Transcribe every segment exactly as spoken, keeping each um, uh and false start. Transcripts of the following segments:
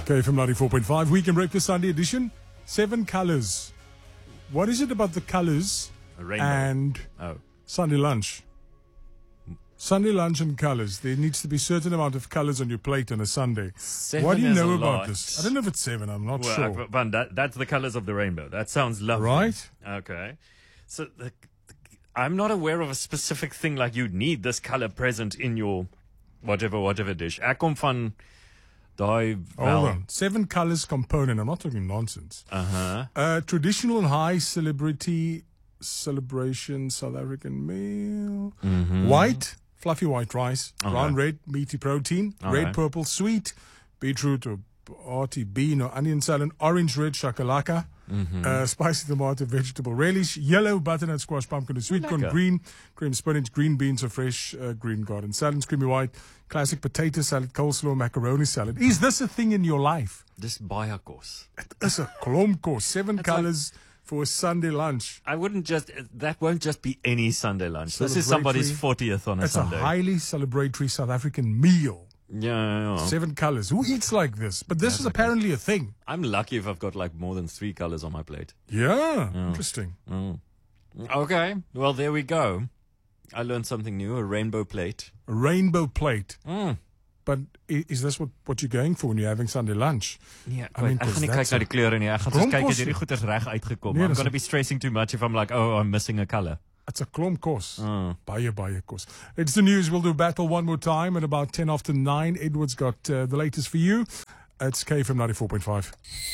K F M ninety-four point five, Weekend Breakfast Sunday edition. Seven colours. What is it about the colours and oh. Sunday lunch? Sunday lunch and colours. There needs to be a certain amount of colours on your plate on a Sunday. Seven what do you is know a about lot. this? I don't know if it's seven. I'm not well, sure. Uh, Van, that, that's the colours of the rainbow. That sounds lovely. Right? Okay. So the, the, I'm not aware of a specific thing like you need this colour present in your whatever, whatever dish. Ek kom van daai Hold wel. on. Seven colours component. I'm not talking nonsense. Uh-huh. Uh, traditional high celebrity celebration South African meal. Mm-hmm. White, fluffy white rice. Okay. Brown red, meaty protein. All red, right. purple, sweet. Beetroot or arty bean or onion salad. Orange, red, shakalaka. Mm-hmm. Uh, spicy tomato, vegetable relish. Yellow, butternut squash, pumpkin or sweet corn. Lekker. Green, cream spinach. Green beans or fresh uh, green garden salad. Creamy white. Classic potato salad, coleslaw, macaroni salad. Is this a thing in your life? Dis baie kos. It is a klomp kos. Seven That's colours for a Sunday lunch. I wouldn't just, that won't just be any Sunday lunch. This is somebody's Celebratory. fortieth on a It's Sunday. a highly celebratory South African meal. yeah, yeah, yeah. Seven colours. Who eats like this? But this is apparently a thing. I'm lucky if I've got like more than three colours on my plate. Yeah. Interesting. Mm. Okay, well, there we go. I learned something new, a rainbow plate. A rainbow plate. Mm. But i- is this what, what you're going for when you're having Sunday lunch? Nee, I mean, ek gaan 'cause nie kyk that's na a- die kleure nie. Ek gaan soos kyk Klomp as hierdie kos. goeders reg uitgekom. Nee, I'm dis going to a- be stressing too much if I'm like, oh, I'm missing a colour. It's a klomp kos. Mm. Baie, baie kos. It's the news. We'll do battle one more time at about ten after nine. Edward's got uh, the latest for you. It's K F M ninety-four point five.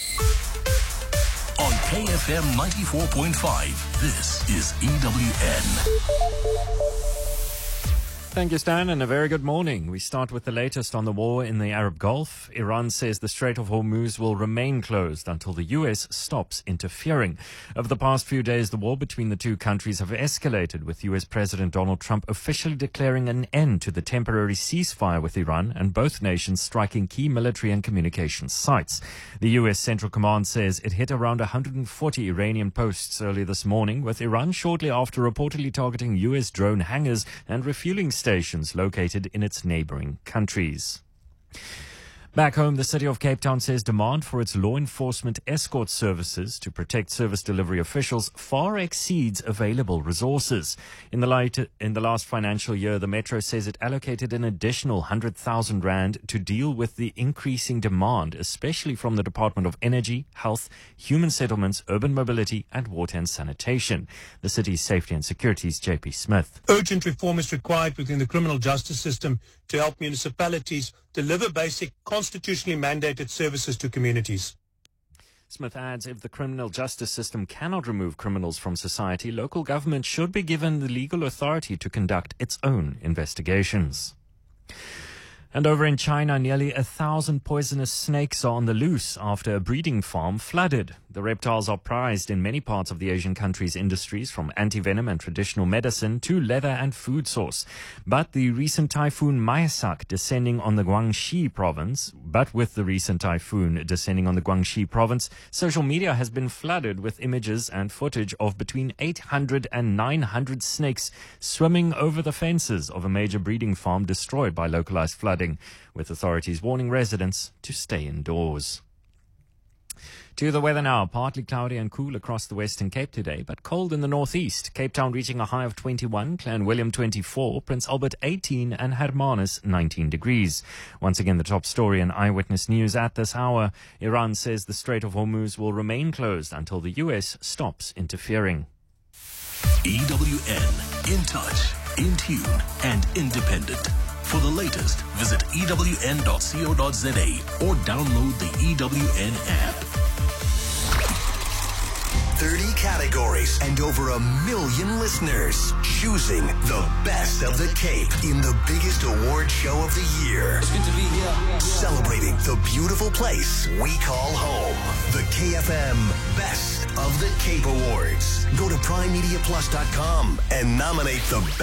On K F M ninety-four point five, this is E W N. Thank you, Stan, and a very good morning. We start with the latest on the war in the Arab Gulf. Iran says the Strait of Hormuz will remain closed until the U S stops interfering. Over the past few days, the war between the two countries have escalated, with U S President Donald Trump officially declaring an end to the temporary ceasefire with Iran and both nations striking key military and communications sites. The U S Central Command says it hit around one hundred forty Iranian posts early this morning, with Iran shortly after reportedly targeting U S drone hangars and refueling stations located in its neighboring countries. Back home, the city of Cape Town says demand for its law enforcement escort services to protect service delivery officials far exceeds available resources. In the, light, in the last financial year, the Metro says it allocated an additional one hundred thousand rand to deal with the increasing demand, especially from the Department of Energy, Health, Human Settlements, Urban Mobility and Water and Sanitation. The city's Safety and Security's J P Smith. Urgent reform is required within the criminal justice system to help municipalities deliver basic constitutionally mandated services to communities. Smith adds if the criminal justice system cannot remove criminals from society, local government should be given the legal authority to conduct its own investigations. And over in China, nearly a thousand poisonous snakes are on the loose after a breeding farm flooded. The reptiles are prized in many parts of the Asian country's industries, from anti-venom and traditional medicine to leather and food source. But the recent typhoon Maisak descending on the Guangxi province, but with the recent typhoon descending on the Guangxi province, social media has been flooded with images and footage of between eight hundred and nine hundred snakes swimming over the fences of a major breeding farm destroyed by localized flooding, with authorities warning residents to stay indoors. To the weather now. Partly cloudy and cool across the Western Cape today, but cold in the northeast. Cape Town reaching a high of twenty-one, Clanwilliam twenty-four, Prince Albert eighteen, and Hermanus nineteen degrees. Once again, the top story in Eyewitness News at this hour. Iran says the Strait of Hormuz will remain closed until the U S stops interfering. E W N, in touch, in tune, and independent. For the latest, visit E W N dot co dot za or download the E W N app. thirty categories and over a million listeners choosing the best of the Cape in the biggest award show of the year. It's good to be here. Celebrating the beautiful place we call home. The K F M Best of the Cape Awards. Go to prime media plus dot com and nominate the best.